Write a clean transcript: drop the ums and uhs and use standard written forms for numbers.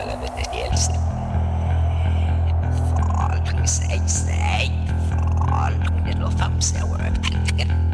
Ela venderia ele sempre. Fall, say, fall, when you love him, say, we're